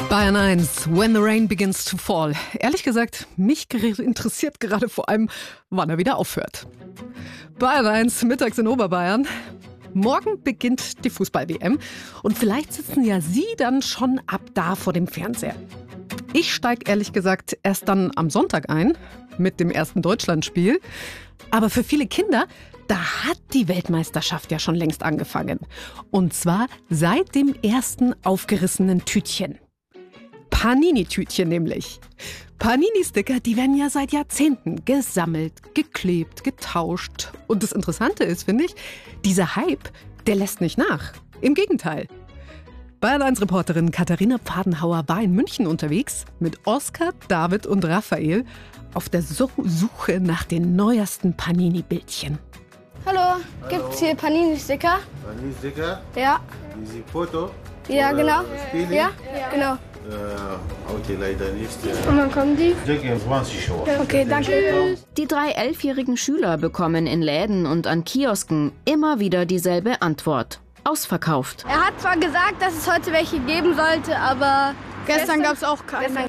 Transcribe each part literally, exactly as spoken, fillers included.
Bayern eins, When the Rain Begins to Fall. Ehrlich gesagt, mich interessiert gerade vor allem, wann er wieder aufhört. Bayern eins, mittags in Oberbayern. Morgen beginnt die Fußball-W M und vielleicht sitzen ja Sie dann schon ab da vor dem Fernseher. Ich steige ehrlich gesagt erst dann am Sonntag ein mit dem ersten Deutschlandspiel. Aber für viele Kinder, da hat die Weltmeisterschaft ja schon längst angefangen. Und zwar seit dem ersten aufgerissenen Tütchen. Panini-Tütchen nämlich. Panini-Sticker, die werden ja seit Jahrzehnten gesammelt, geklebt, getauscht. Und das Interessante ist, finde ich, dieser Hype, der lässt nicht nach. Im Gegenteil. Bayern eins Reporterin Katharina Pfadenhauer war in München unterwegs mit Oskar, David und Raphael auf der Suche nach den neuesten Panini-Bildchen. Hallo, gibt's hier Panini-Sticker? Panini-Sticker? Ja. Diese Foto? Ja, genau. Spiele? Ja, genau. Äh, heute leider nicht. Und wann kommen die? zwanzig Uhr. Okay, danke. Die drei elfjährigen Schüler bekommen in Läden und an Kiosken immer wieder dieselbe Antwort. Ausverkauft. Er hat zwar gesagt, dass es heute welche geben sollte, aber gestern, gestern gab es auch keine.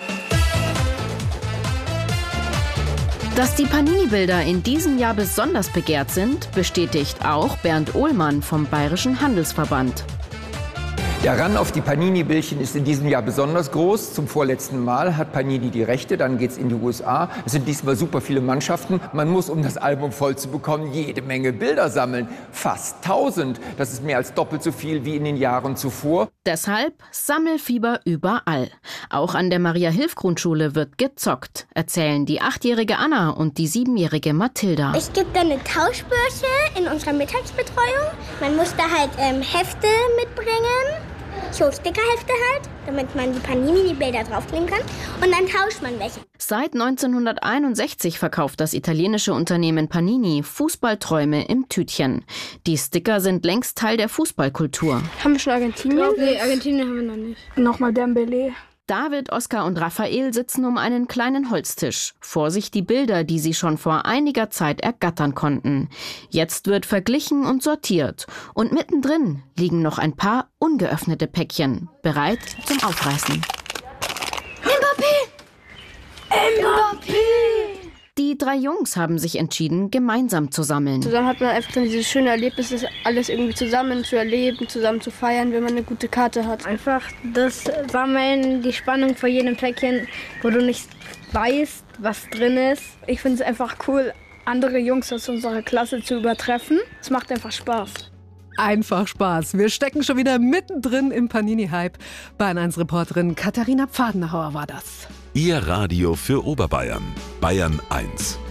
Dass die Panini-Bilder in diesem Jahr besonders begehrt sind, bestätigt auch Bernd Ohlmann vom Bayerischen Handelsverband. Der Run auf die Panini-Bildchen ist in diesem Jahr besonders groß. Zum vorletzten Mal hat Panini die Rechte, dann geht's in die U S A. Es sind diesmal super viele Mannschaften. Man muss, um das Album voll zu bekommen, jede Menge Bilder sammeln. Fast tausend. Das ist mehr als doppelt so viel wie in den Jahren zuvor. Deshalb Sammelfieber überall. Auch an der Maria-Hilf-Grundschule wird gezockt, erzählen die achtjährige Anna und die siebenjährige Mathilda. Es gibt dann eine Tauschbörse in unserer Mittagsbetreuung. Man muss da halt ähm, Hefte mitbringen. So Stickerhefte halt, damit man die Panini-Bilder draufkleben kann. Und dann tauscht man welche. Seit neunzehnhunderteinundsechzig verkauft das italienische Unternehmen Panini Fußballträume im Tütchen. Die Sticker sind längst Teil der Fußballkultur. Haben wir schon Argentinien? Nee, Argentinien haben wir noch nicht. Nochmal Dembélé. David, Oskar und Raphael sitzen um einen kleinen Holztisch. Vor sich die Bilder, die sie schon vor einiger Zeit ergattern konnten. Jetzt wird verglichen und sortiert. Und mittendrin liegen noch ein paar ungeöffnete Päckchen, bereit zum Aufreißen. Mbappé! Mbappé! Die drei Jungs haben sich entschieden, gemeinsam zu sammeln. Zusammen hat man einfach dann dieses schöne Erlebnis, das alles irgendwie zusammen zu erleben, zusammen zu feiern, wenn man eine gute Karte hat. Einfach das Sammeln, die Spannung vor jedem Päckchen, wo du nicht weißt, was drin ist. Ich finde es einfach cool, andere Jungs aus unserer Klasse zu übertreffen. Es macht einfach Spaß. Einfach Spaß. Wir stecken schon wieder mittendrin im Panini-Hype. Bayern eins Reporterin Katharina Pfadenhauer war das. Ihr Radio für Oberbayern. Bayern eins.